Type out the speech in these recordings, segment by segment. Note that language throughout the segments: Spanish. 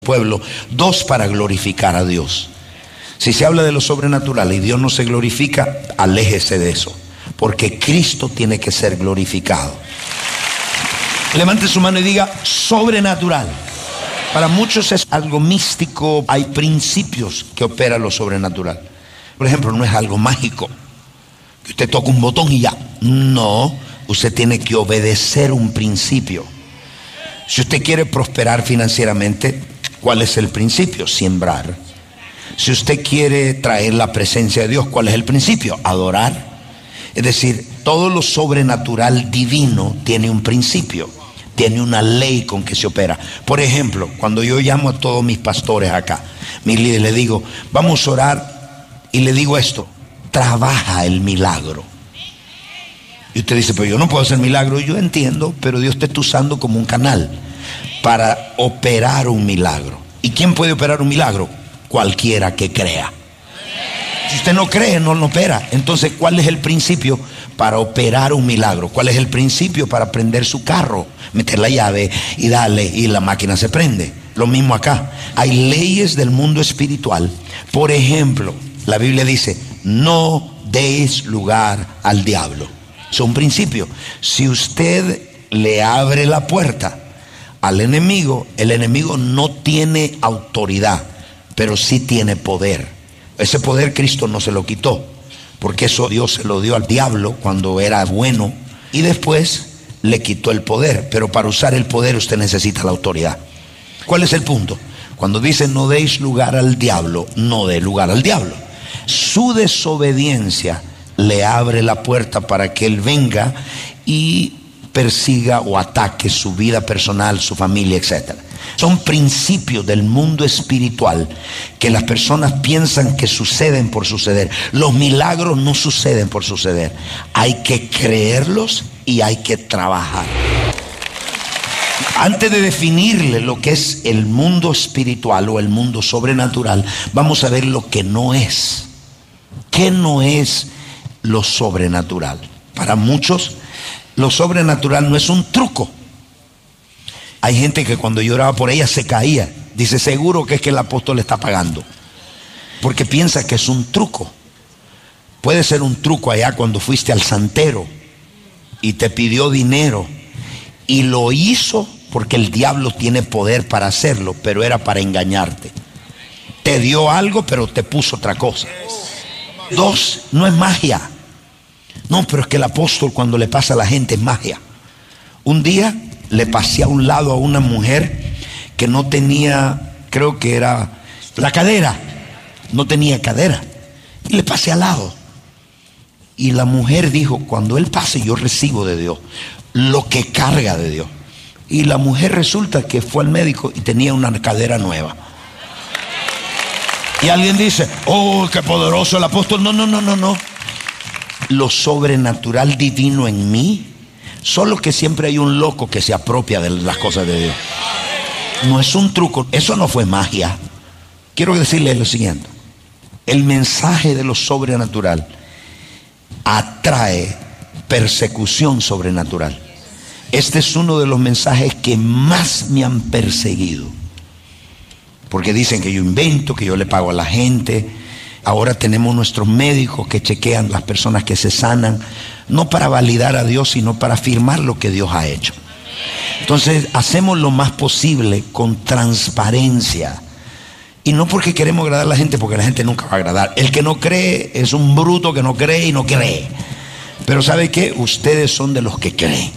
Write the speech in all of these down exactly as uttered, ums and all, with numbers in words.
pueblo. Dos, para glorificar a Dios. Si se habla de lo sobrenatural y Dios no se glorifica, aléjese de eso, porque Cristo tiene que ser glorificado. Levante su mano y diga: sobrenatural. Para muchos es algo místico. Hay principios que opera lo sobrenatural. Por ejemplo, no es algo mágico, que usted toca un botón y ya. No, usted tiene que obedecer un principio. Si usted quiere prosperar financieramente, ¿cuál es el principio? Sembrar. Si usted quiere traer la presencia de Dios, ¿cuál es el principio? Adorar. Es decir, todo lo sobrenatural divino tiene un principio, tiene una ley con que se opera. Por ejemplo, cuando yo llamo a todos mis pastores acá, mis líderes, les digo: vamos a orar, y le digo esto: trabaja el milagro. Y usted dice: pero yo no puedo hacer milagro. Yo entiendo, pero Dios te está usando como un canal para operar un milagro. ¿Y quién puede operar un milagro? Cualquiera que crea. Si usted no cree, no lo opera. Entonces, ¿cuál es el principio para operar un milagro? ¿Cuál es el principio para prender su carro? Meter la llave y darle, y la máquina se prende. Lo mismo acá. Hay leyes del mundo espiritual. Por ejemplo, la Biblia dice: no deis lugar al diablo. Es un principio. Si usted le abre la puerta al enemigo, el enemigo no tiene autoridad, pero sí tiene poder. Ese poder Cristo no se lo quitó, porque eso Dios se lo dio al diablo cuando era bueno, y después le quitó el poder. Pero para usar el poder usted necesita la autoridad. ¿Cuál es el punto? Cuando dice no deis lugar al diablo, no dé lugar al diablo. Su desobediencia le abre la puerta para que él venga y persiga o ataque su vida personal, su familia, etcétera. Son principios del mundo espiritual que las personas piensan que suceden por suceder. Los milagros no suceden por suceder. Hay que creerlos y hay que trabajar. Antes de definirle lo que es el mundo espiritual o el mundo sobrenatural, vamos a ver lo que no es. ¿Qué no es lo sobrenatural? Para muchos, lo sobrenatural no es un truco. Hay gente que cuando yo oraba por ella se caía. Dice: seguro que es que el apóstol le está pagando, porque piensa que es un truco. Puede ser un truco allá cuando fuiste al santero y te pidió dinero, y lo hizo porque el diablo tiene poder para hacerlo, pero era para engañarte. Te dio algo, pero te puso otra cosa. Dos, no es magia. No, pero es que el apóstol, cuando le pasa a la gente, es magia. Un día le pasé a un lado a una mujer que no tenía, creo que era la cadera, no tenía cadera, y le pasé al lado. Y la mujer dijo: cuando él pase, yo recibo de Dios lo que carga de Dios. Y la mujer resulta que fue al médico y tenía una cadera nueva. Y alguien dice: oh, qué poderoso el apóstol. No, no, no, no, no. Lo sobrenatural divino en mí, solo que siempre hay un loco que se apropia de las cosas de Dios. No es un truco, eso no fue magia. Quiero decirle lo siguiente: el mensaje de lo sobrenatural atrae persecución sobrenatural. Este es uno de los mensajes que más me han perseguido, porque dicen que yo invento, que yo le pago a la gente. Ahora tenemos nuestros médicos que chequean las personas que se sanan, no para validar a Dios, sino para afirmar lo que Dios ha hecho. Entonces hacemos lo más posible con transparencia, y no porque queremos agradar a la gente, porque la gente nunca va a agradar. El que no cree es un bruto que no cree y no cree. Pero ¿sabe qué? Ustedes son de los que creen.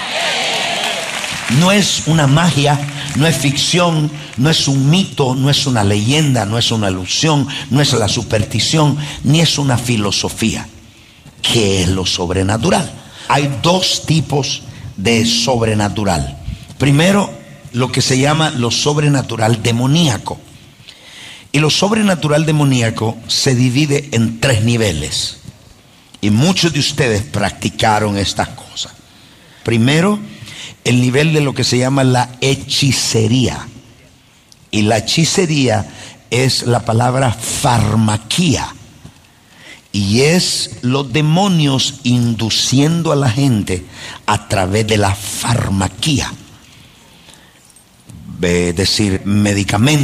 No es una magia, no es ficción, no es un mito, no es una leyenda, no es una ilusión, no es la superstición, ni es una filosofía. ¿Qué es lo sobrenatural? Hay dos tipos de sobrenatural. Primero, lo que se llama lo sobrenatural demoníaco. Y lo sobrenatural demoníaco se divide en tres niveles. Y muchos de ustedes practicaron estas cosas. Primero, el nivel de lo que se llama la hechicería. Y la hechicería es la palabra farmaquía, y es los demonios induciendo a la gente a través de la farmaquía. eh, decir medicamentos.